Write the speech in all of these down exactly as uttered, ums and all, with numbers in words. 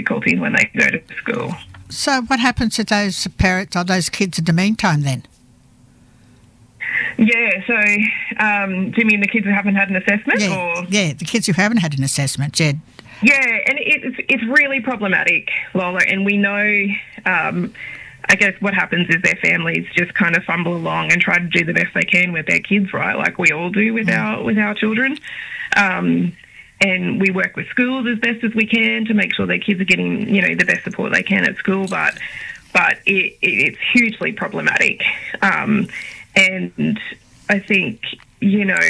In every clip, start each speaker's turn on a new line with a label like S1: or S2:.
S1: difficulties when they go to school.
S2: So what happens to those parents or those kids in the meantime then?
S1: Yeah, so um, do you mean the kids who haven't had an assessment?
S2: Yeah,
S1: or?
S2: yeah, the kids who haven't had an assessment, yeah.
S1: Yeah, and it's, it's really problematic, Lola, and we know, um, I guess what happens is their families just kind of fumble along and try to do the best they can with their kids, right, like we all do with, mm. our, with our children. Um, and we work with schools as best as we can to make sure their kids are getting, you know, the best support they can at school, but but it, it, it's hugely problematic. Um, and I think, you know,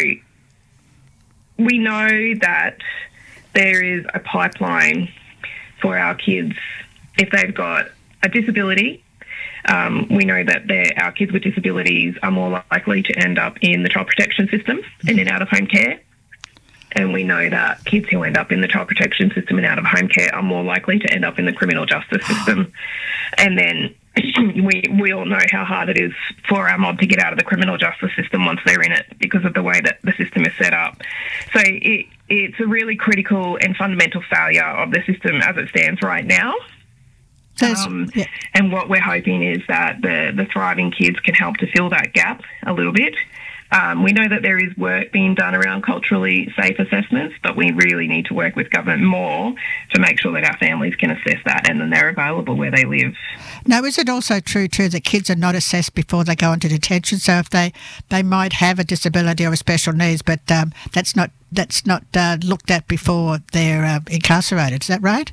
S1: we know that there is a pipeline for our kids if they've got a disability. Um, we know that our kids with disabilities are more likely to end up in the child protection system and in out-of-home care. And we know that kids who end up in the child protection system and out-of-home care are more likely to end up in the criminal justice system. And then we we all know how hard it is for our mob to get out of the criminal justice system once they're in it because of the way that the system is set up. So it, it's a really critical and fundamental failure of the system as it stands right now. Um, yeah. And what we're hoping is that the, the Thriving Kids can help to fill that gap a little bit. Um, we know that there is work being done around culturally safe assessments, but we really need to work with government more to make sure that our families can assess that and then they're available where they live.
S2: Now, is it also true, too, that kids are not assessed before they go into detention? So if they, they might have a disability or a special needs, but um, that's not that's not uh, looked at before they're uh, incarcerated. Is that right?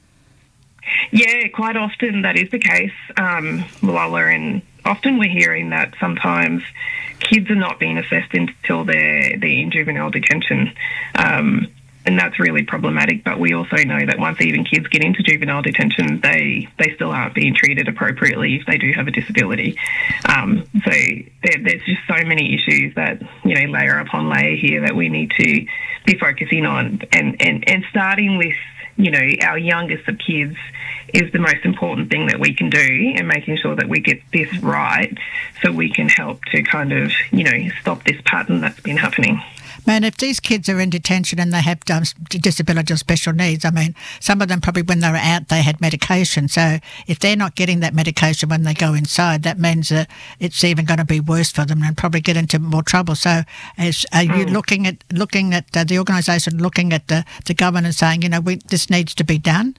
S1: Yeah, quite often that is the case, um, Lola, and often we're hearing that sometimes kids are not being assessed until they're, they're in juvenile detention, um, and that's really problematic. But we also know that once even kids get into juvenile detention, they, they still aren't being treated appropriately if they do have a disability. Um, so there, there's just so many issues that, you know, layer upon layer here that we need to be focusing on, and, and, and starting with, you know, our youngest of kids is the most important thing that we can do, and making sure that we get this right so we can help to kind of, you know, stop this pattern that's been happening.
S2: Man, if these kids are in detention and they have um, disability or special needs, I mean, some of them probably when they were out, they had medication. So if they're not getting that medication when they go inside, that means that it's even going to be worse for them and probably get into more trouble. So as, are you mm. looking at looking at uh, the organisation, looking at the, the government and saying, you know, we, this needs to be done?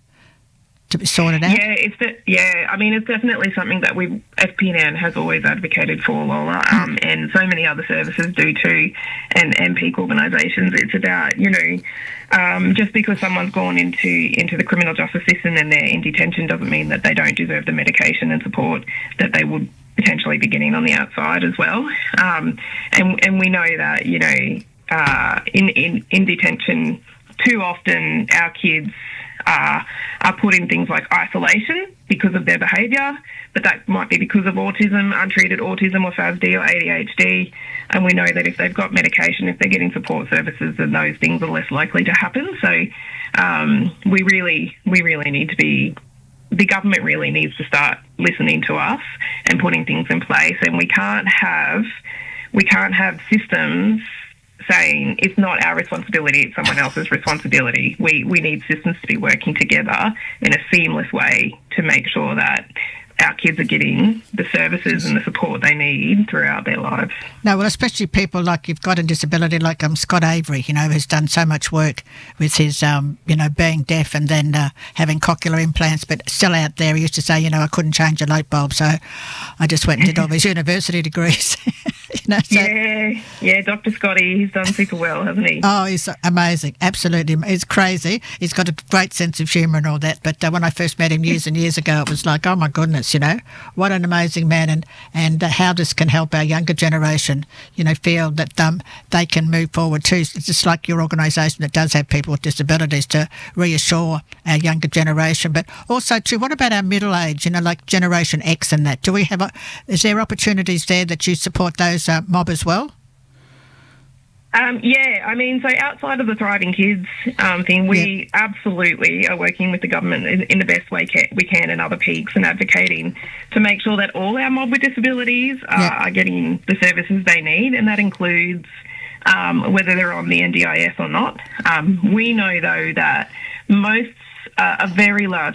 S2: To be sorted out?
S1: Yeah, it's the, yeah. I mean, it's definitely something that we F P N N has always advocated for, Lola, um, and so many other services do too, and, and peak organisations. It's about, you know, um, just because someone's gone into into the criminal justice system and they're in detention doesn't mean that they don't deserve the medication and support that they would potentially be getting on the outside as well. Um, and and we know that, you know, uh, in, in in detention, too often our kids Uh, are put in things like isolation because of their behaviour, but that might be because of autism, untreated autism or F A S D or A D H D, and we know that if they've got medication, if they're getting support services, then those things are less likely to happen. So um, we really, we really need to be, the government really needs to start listening to us and putting things in place, and we can't have, we can't have systems saying it's not our responsibility, it's someone else's responsibility. We we need systems to be working together in a seamless way to make sure that our kids are getting the services and the support they need throughout their lives.
S2: No, well, especially people like you've got a disability like um, Scott Avery, you know, who's done so much work with his, um, you know, being deaf and then uh, having cochlear implants, but still out there. He used to say, you know, I couldn't change a light bulb, so I just went and did all his university degrees. you know, so.
S1: Yeah, yeah, Doctor Scotty, he's done super well, hasn't he?
S2: Oh, he's amazing, absolutely. He's crazy. He's got a great sense of humour and all that, but uh, when I first met him years and years ago, it was like, oh my goodness, you know, what an amazing man, and, and uh, how this can help our younger generation, you know, feel that um, they can move forward too. It's just like your organisation that does have people with disabilities to reassure our younger generation. But also too, what about our middle age, you know, like Generation X and that? Do we have, a, is there opportunities there that you support those uh, mob as well?
S1: Um, yeah, I mean, so outside of the Thriving Kids um, thing, we yeah. absolutely are working with the government in, in the best way ca- we can and other peaks and advocating to make sure that all our mob with disabilities are, yeah. are getting the services they need, and that includes um, whether they're on the N D I S or not. Um, we know, though, that most, uh, a very large